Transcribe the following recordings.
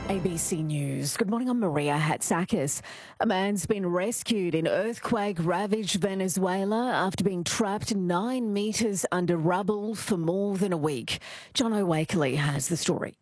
ABC News. Good morning, I'm Maria Hatzakis. A man's been rescued in earthquake-ravaged Venezuela after being trapped 9 metres under rubble for more than a week. John O'Wakeley has the story.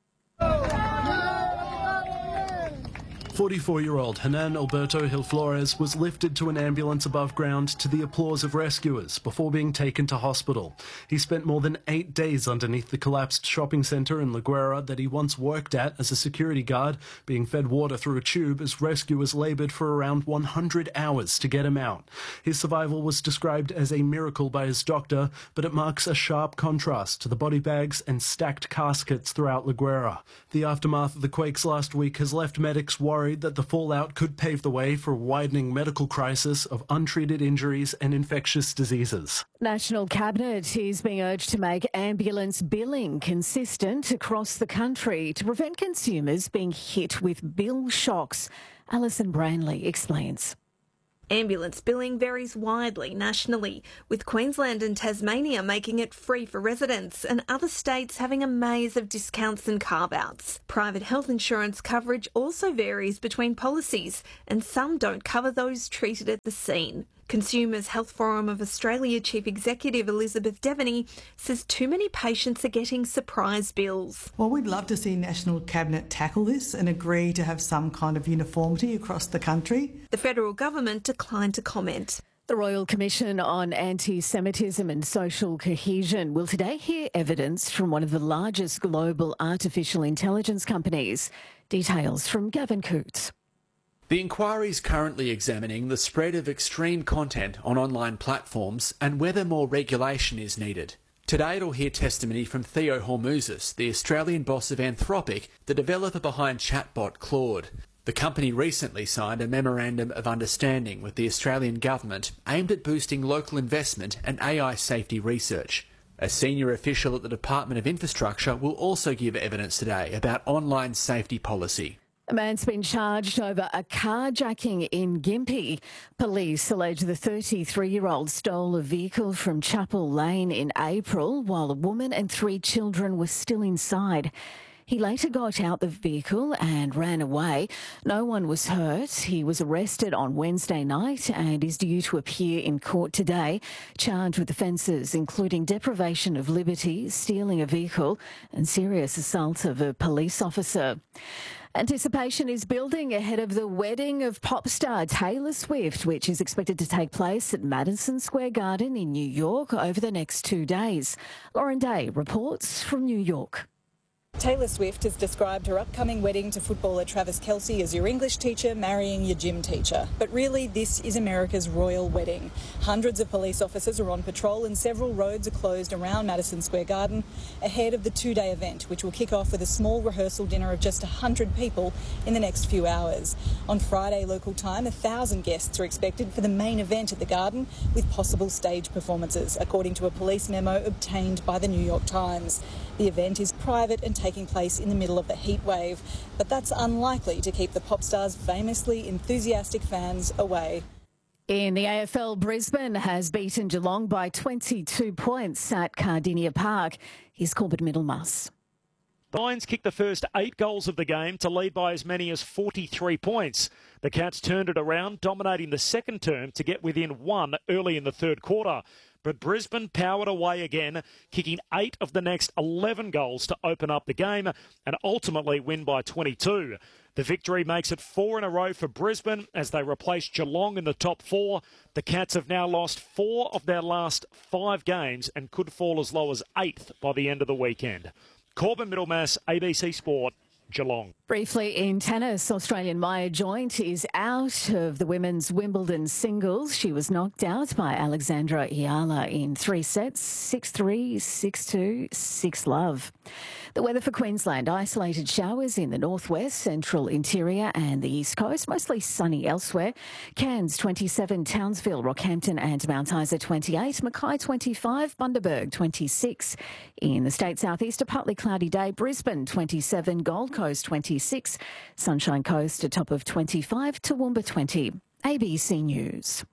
44-year-old Hernan Alberto Gil Flores was lifted to an ambulance above ground to the applause of rescuers before being taken to hospital. He spent more than 8 days underneath the collapsed shopping centre in La Guera that he once worked at as a security guard, being fed water through a tube as rescuers laboured for around 100 hours to get him out. His survival was described as a miracle by his doctor, but it marks a sharp contrast to the body bags and stacked caskets throughout La Guera. The aftermath of the quakes last week has left medics worried that the fallout could pave the way for a widening medical crisis of untreated injuries and infectious diseases. National Cabinet is being urged to make ambulance billing consistent across the country to prevent consumers being hit with bill shocks. Alison Branley explains. Ambulance billing varies widely nationally, with Queensland and Tasmania making it free for residents and other states having a maze of discounts and carve-outs. Private health insurance coverage also varies between policies, and some don't cover those treated at the scene. Consumers Health Forum of Australia Chief Executive Elizabeth Devaney says too many patients are getting surprise bills. Well, we'd love to see National Cabinet tackle this and agree to have some kind of uniformity across the country. The federal government declined to comment. The Royal Commission on Anti-Semitism and Social Cohesion will today hear evidence from one of the largest global artificial intelligence companies. Details from Gavin Coots. The inquiry is currently examining the spread of extreme content on online platforms and whether more regulation is needed. Today it'll hear testimony from Theo Hormuzis, the Australian boss of Anthropic, the developer behind chatbot Claude. The company recently signed a memorandum of understanding with the Australian government aimed at boosting local investment and AI safety research. A senior official at the Department of Infrastructure will also give evidence today about online safety policy. A man's been charged over a carjacking in Gympie. Police allege the 33-year-old stole a vehicle from Chapel Lane in April while a woman and 3 children were still inside. He later got out the vehicle and ran away. No one was hurt. He was arrested on Wednesday night and is due to appear in court today, charged with offences including deprivation of liberty, stealing a vehicle and serious assault of a police officer. Anticipation is building ahead of the wedding of pop star Taylor Swift, which is expected to take place at Madison Square Garden in New York over the next 2 days. Lauren Day reports from New York. Taylor Swift has described her upcoming wedding to footballer Travis Kelce as your English teacher marrying your gym teacher. But really, this is America's royal wedding. Hundreds of police officers are on patrol and several roads are closed around Madison Square Garden ahead of the 2-day event, which will kick off with a small rehearsal dinner of just 100 people in the next few hours. On Friday local time, 1,000 guests are expected for the main event at the Garden, with possible stage performances, according to a police memo obtained by the New York Times. The event is private and taking place in the middle of the heat wave, but that's unlikely to keep the pop star's famously enthusiastic fans away. In the AFL, Brisbane has beaten Geelong by 22 points at Cardinia Park. Here's Corbett Middlemas. The Lions kicked the first 8 goals of the game to lead by as many as 43 points. The Cats turned it around, dominating the second term to get within 1 early in the third quarter. But Brisbane powered away again, kicking 8 of the next 11 goals to open up the game and ultimately win by 22. The victory makes it 4 in a row for Brisbane as they replace Geelong in the top 4. The Cats have now lost 4 of their last 5 games and could fall as low as 8th by the end of the weekend. Corbin Middlemass, ABC Sport, Geelong. Briefly in tennis, Australian Maya Joint is out of the women's Wimbledon singles. She was knocked out by Alexandra Iala in 3 sets, 6-3, 6-2, 6-love. The weather for Queensland, isolated showers in the northwest, central interior and the east coast, mostly sunny elsewhere. Cairns 27, Townsville, Rockhampton and Mount Isa 28, Mackay 25, Bundaberg 26. In the state southeast, a partly cloudy day, Brisbane 27, Gold Coast 26, Sunshine Coast a top of 25, Toowoomba 20. ABC News.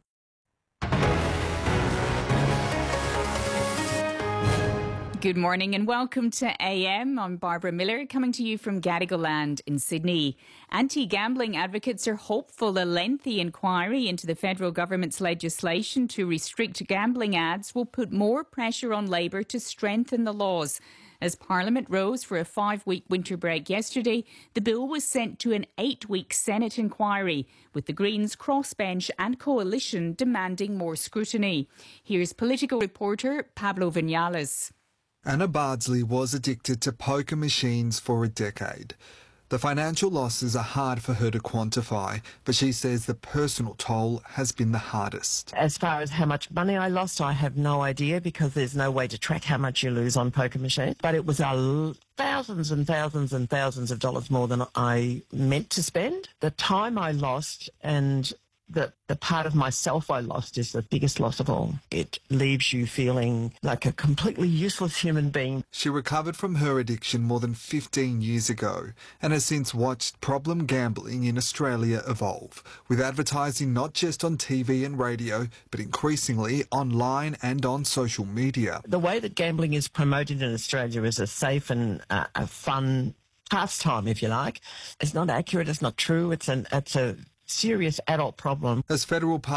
Good morning and welcome to AM. I'm Barbara Miller, coming to you from Gadigal Land in Sydney. Anti-gambling advocates are hopeful a lengthy inquiry into the federal government's legislation to restrict gambling ads will put more pressure on Labor to strengthen the laws. As Parliament rose for a 5-week winter break yesterday, the bill was sent to an 8-week Senate inquiry, with the Greens, Crossbench and Coalition demanding more scrutiny. Here's political reporter Pablo Vinales. Anna Bardsley was addicted to poker machines for a decade. The financial losses are hard for her to quantify, but she says the personal toll has been the hardest. As far as how much money I lost, I have no idea because there's no way to track how much you lose on poker machines. But it was thousands and thousands and thousands of dollars more than I meant to spend. The time I lost and the part of myself I lost is the biggest loss of all. It leaves you feeling like a completely useless human being. She recovered from her addiction more than 15 years ago and has since watched problem gambling in Australia evolve, with advertising not just on TV and radio, but increasingly online and on social media. The way that gambling is promoted in Australia is a safe and a fun pastime, if you like. It's not accurate, it's not true, it's a serious adult problem. As federal